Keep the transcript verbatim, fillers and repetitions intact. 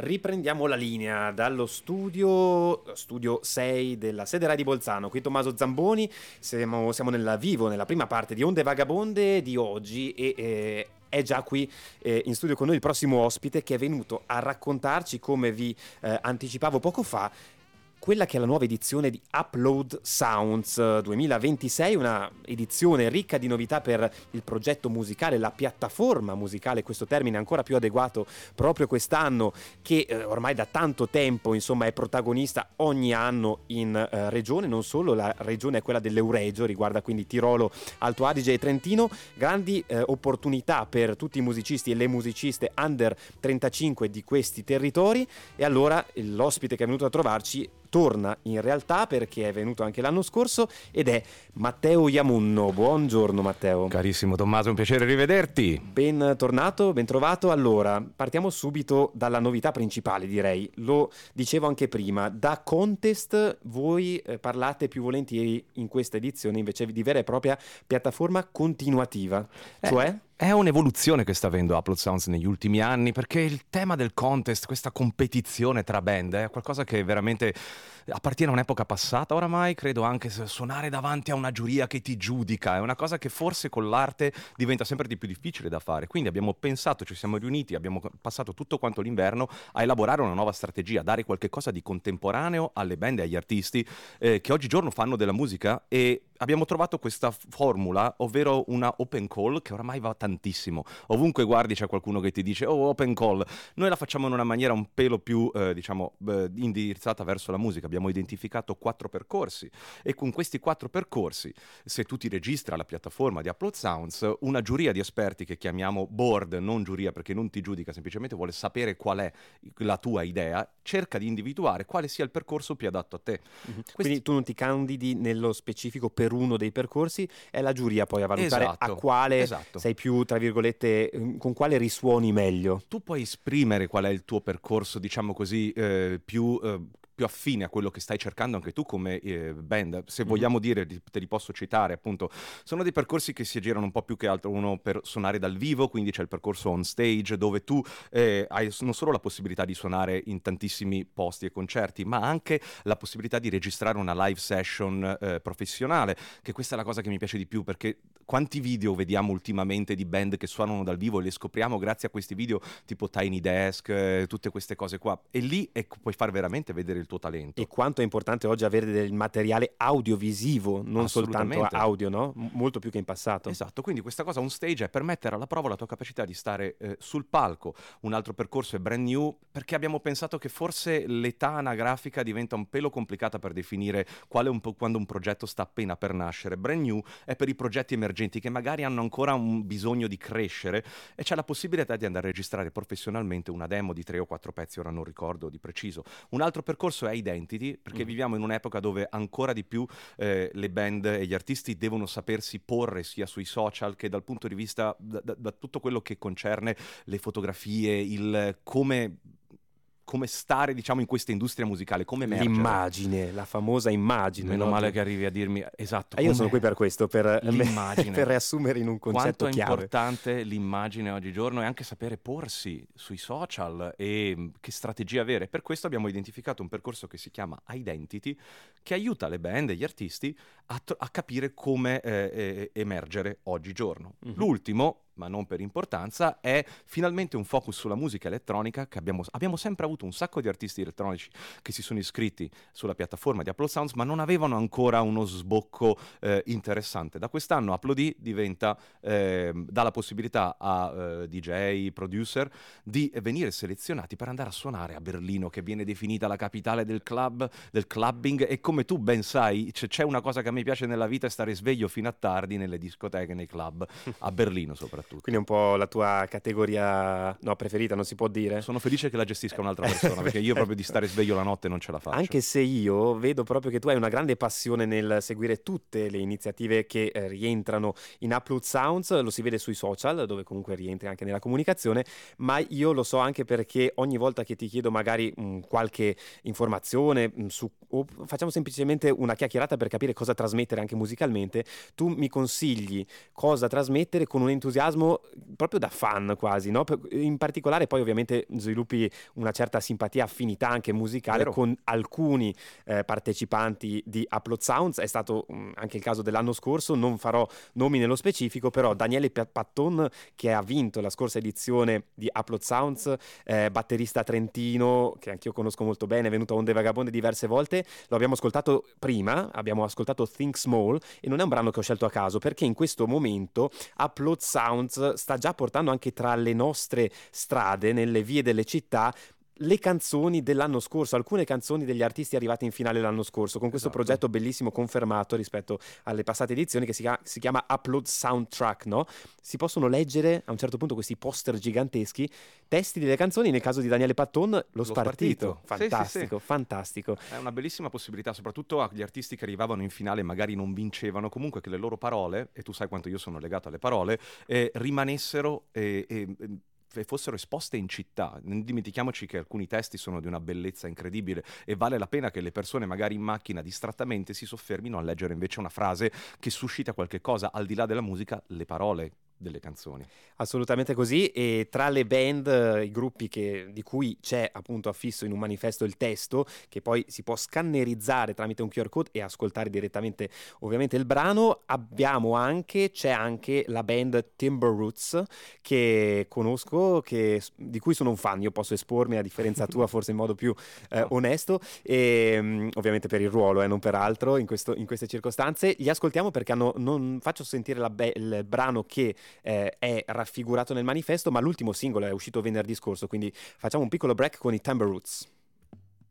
Riprendiamo la linea dallo studio, studio sei della sede Rai di Bolzano. Qui Tommaso Zamboni, siamo, siamo nella vivo, nella prima parte di Onde Vagabonde di oggi e eh, è già qui eh, in studio con noi il prossimo ospite che è venuto a raccontarci, come vi eh, anticipavo poco fa, quella che è la nuova edizione di Upload Sounds duemilaventisei, una edizione ricca di novità per il progetto musicale, la piattaforma musicale, questo termine ancora più adeguato proprio quest'anno, che eh, ormai da tanto tempo insomma è protagonista ogni anno in eh, regione, non solo, la regione è quella dell'Euregio, riguarda quindi Tirolo, Alto Adige e Trentino, grandi eh, opportunità per tutti i musicisti e le musiciste under trentacinque di questi territori. E allora l'ospite che è venuto a trovarci torna in realtà, perché è venuto anche l'anno scorso, ed è Matteo Iamunno. Buongiorno Matteo. Carissimo Tommaso, un piacere rivederti. Bentornato, ben trovato. Allora, partiamo subito dalla novità principale, direi. Lo dicevo anche prima, da contest voi eh, parlate più volentieri in questa edizione invece di vera e propria piattaforma continuativa. Eh. Cioè? È un'evoluzione che sta avendo Upload Sounds negli ultimi anni, perché il tema del contest, questa competizione tra band, è qualcosa che veramente appartiene a un'epoca passata. Oramai credo anche suonare davanti a una giuria che ti giudica è una cosa che forse con l'arte diventa sempre di più difficile da fare. Quindi abbiamo pensato, ci siamo riuniti, abbiamo passato tutto quanto l'inverno a elaborare una nuova strategia, a dare qualche cosa di contemporaneo alle band e agli artisti eh, che oggigiorno fanno della musica, e abbiamo trovato questa formula, ovvero una open call che oramai va tantissimo. Ovunque guardi c'è qualcuno che ti dice oh, open call. Noi la facciamo in una maniera un pelo più eh, diciamo eh, indirizzata verso la musica. Abbiamo identificato quattro percorsi, e con questi quattro percorsi, se tu ti registri alla piattaforma di Upload Sounds, una giuria di esperti che chiamiamo board, non giuria perché non ti giudica, semplicemente vuole sapere qual è la tua idea, cerca di individuare quale sia il percorso più adatto a te. Mm-hmm. Questi... Quindi tu non ti candidi nello specifico per uno dei percorsi, è la giuria poi a valutare esatto, a quale esatto. sei più, tra virgolette, con quale risuoni meglio. Tu puoi esprimere qual è il tuo percorso, diciamo così, eh, più... Eh, più affine a quello che stai cercando anche tu come eh, band. Se vogliamo dire, te li posso citare, appunto, sono dei percorsi che si girano un po' più che altro, uno per suonare dal vivo, quindi c'è il percorso on stage, dove tu eh, hai non solo la possibilità di suonare in tantissimi posti e concerti, ma anche la possibilità di registrare una live session eh, professionale, che questa è la cosa che mi piace di più, perché quanti video vediamo ultimamente di band che suonano dal vivo e le scopriamo grazie a questi video tipo Tiny Desk, eh, tutte queste cose qua, e lì ecco, puoi far veramente vedere il tuo talento. E quanto è importante oggi avere del materiale audiovisivo, non soltanto audio, no? M- molto più che in passato. Esatto, quindi questa cosa on stage è per mettere alla prova la tua capacità di stare eh, sul palco. Un altro percorso è brand new, perché abbiamo pensato che forse l'età anagrafica diventa un pelo complicata per definire quale un po' quando un progetto sta appena per nascere. Brand new è per i progetti emergenti che magari hanno ancora un bisogno di crescere, e c'è la possibilità di andare a registrare professionalmente una demo di tre o quattro pezzi, ora non ricordo di preciso. Un altro percorso è identity, perché mm. viviamo in un'epoca dove ancora di più eh, le band e gli artisti devono sapersi porre sia sui social che dal punto di vista da, da, da tutto quello che concerne le fotografie, il come come stare, diciamo, in questa industria musicale, come emergere. L'immagine, la famosa immagine. Meno no? male che arrivi a dirmi, esatto. E io sono qui per questo, per, l'immagine. per riassumere in un concetto Quanto è chiave. importante l'immagine oggigiorno, e anche sapere porsi sui social e che strategie avere. Per questo abbiamo identificato un percorso che si chiama Identity, che aiuta le band e gli artisti a, t- a capire come eh, eh, emergere oggigiorno. Mm-hmm. L'ultimo, ma non per importanza, è finalmente un focus sulla musica elettronica, che abbiamo, abbiamo sempre avuto un sacco di artisti elettronici che si sono iscritti sulla piattaforma di Upload Sounds, ma non avevano ancora uno sbocco eh, interessante. Da quest'anno Upload diventa, eh, dà la possibilità a eh, D J, producer, di venire selezionati per andare a suonare a Berlino, che viene definita la capitale del club, del clubbing, e come tu ben sai, c- c'è una cosa che a me piace nella vita, è stare sveglio fino a tardi nelle discoteche, nei club, a Berlino soprattutto. Quindi è un po' la tua categoria no, preferita, non si può dire? Sono felice che la gestisca un'altra persona, perché io proprio di stare sveglio la notte non ce la faccio. Anche se io vedo proprio che tu hai una grande passione nel seguire tutte le iniziative che eh, rientrano in Upload Sounds, lo si vede sui social, dove comunque rientri anche nella comunicazione, ma io lo so anche perché ogni volta che ti chiedo magari mh, qualche informazione mh, su, o facciamo semplicemente una chiacchierata per capire cosa trasmettere anche musicalmente, tu mi consigli cosa trasmettere con un entusiasmo entusiasmo proprio da fan quasi, no? In particolare poi ovviamente sviluppi una certa simpatia, affinità anche musicale Vero. con alcuni eh, partecipanti di Upload Sounds. È stato mh, anche il caso dell'anno scorso, non farò nomi nello specifico, però Daniele P- Patton, che ha vinto la scorsa edizione di Upload Sounds, eh, batterista trentino che anch'io conosco molto bene, è venuto a Onde Vagabonde diverse volte, lo abbiamo ascoltato prima, abbiamo ascoltato Think Small, e non è un brano che ho scelto a caso, perché in questo momento Upload Sounds sta già portando anche tra le nostre strade, nelle vie delle città, le canzoni dell'anno scorso, alcune canzoni degli artisti arrivati in finale l'anno scorso, con questo Esatto. progetto bellissimo confermato rispetto alle passate edizioni, che si chiama, si chiama Upload Soundtrack, no? Si possono leggere a un certo punto questi poster giganteschi, testi delle canzoni, nel caso di Daniele Patton, Lo, Lo Spartito. Spartito. Sì, sì, sì. Fantastico, fantastico. È una bellissima possibilità, soprattutto agli artisti che arrivavano in finale e magari non vincevano, comunque che le loro parole, e tu sai quanto io sono legato alle parole, eh, rimanessero e, e, e fossero esposte in città. Non dimentichiamoci che alcuni testi sono di una bellezza incredibile e vale la pena che le persone magari in macchina distrattamente si soffermino a leggere invece una frase che suscita qualche cosa, al di là della musica, le parole delle canzoni. Assolutamente così, e tra le band, eh, i gruppi che, di cui c'è appunto affisso in un manifesto il testo, che poi si può scannerizzare tramite un Q R code e ascoltare direttamente ovviamente il brano, abbiamo anche, c'è anche la band Timber Roots, che conosco, che, di cui sono un fan, io posso espormi a differenza tua forse in modo più eh, onesto, e um, ovviamente per il ruolo e eh, non per altro in, questo, in queste circostanze. Li ascoltiamo perché hanno, non faccio sentire la be- il brano che Eh, è raffigurato nel manifesto, ma l'ultimo singolo è uscito venerdì scorso, quindi facciamo un piccolo break con i Timber Roots.